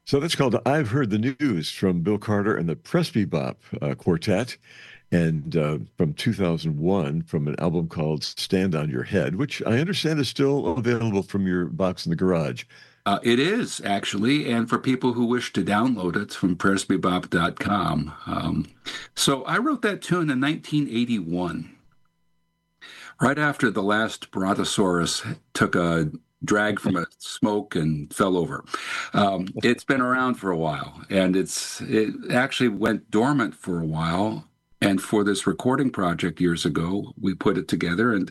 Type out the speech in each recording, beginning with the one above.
So that's called I've Heard the News from Bill Carter and the Presby Bop Quartet, and from 2001 from an album called Stand on Your Head, which I understand is still available from your box in the garage. It is actually, and for people who wish to download it from PresbyBop.com. So I wrote that tune in 1981, right after the last Brontosaurus took a drag from a smoke and fell over. It's been around for a while, and it actually went dormant for a while. And for this recording project years ago, we put it together, and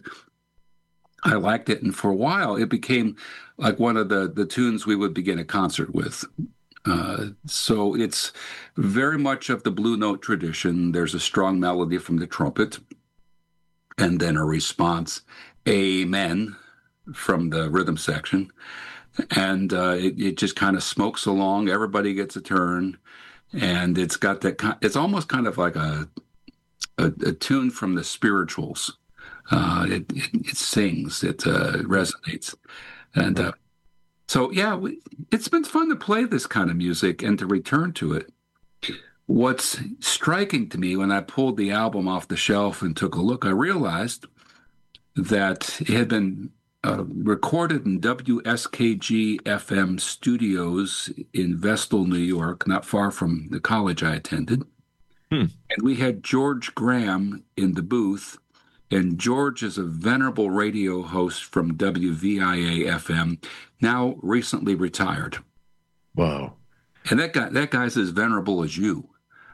I liked it. And for a while, it became like one of the tunes we would begin a concert with. So it's very much of the Blue Note tradition. There's a strong melody from the trumpet, and then a response, Amen, from the rhythm section. And it just kind of smokes along. Everybody gets a turn. And it's got that, it's almost kind of like a tune from the spirituals. It sings, it resonates. And so, yeah, it's been fun to play this kind of music and to return to it. What's striking to me when I pulled the album off the shelf and took a look, I realized that it had been recorded in WSKG FM studios in Vestal, New York, not far from the college I attended. Hmm. And we had George Graham in the booth. And George is a venerable radio host from WVIA FM, now recently retired. Wow. And that guy's as venerable as you.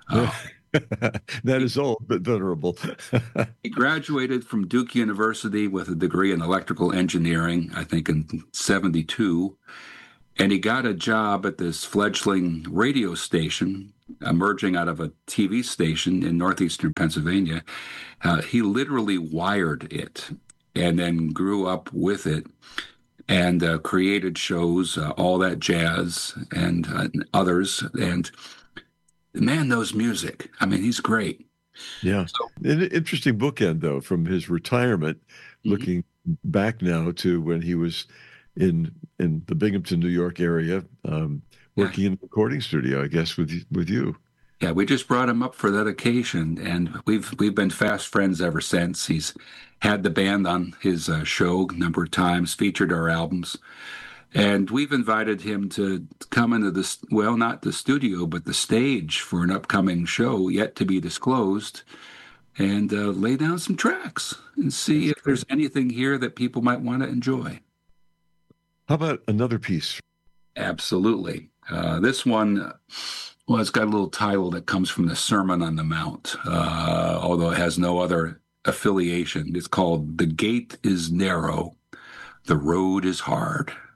That is old, but venerable. He graduated from Duke University with a degree in electrical engineering, I think in 72. And he got a job at this fledgling radio station, emerging out of a TV station in northeastern Pennsylvania. He literally wired it and then grew up with it and created shows, All That Jazz and others. And the man knows music. I mean, he's great. Yeah. So, An interesting bookend, though, from his retirement, mhm, looking back now to when he was in the Binghamton, New York area, yeah. working in the recording studio, I guess, with you. Yeah, we just brought him up for that occasion, and we've been fast friends ever since. He's had the band on his show a number of times, featured our albums, and we've invited him to come into this, well, not the studio, but the stage for an upcoming show yet to be disclosed, and lay down some tracks and see That's if there's great. anything here that people might want to enjoy. How about another piece? Absolutely. This one, well, it's got a little title that comes from the Sermon on the Mount, although it has no other affiliation. It's called The Gate is Narrow, the Road is Hard.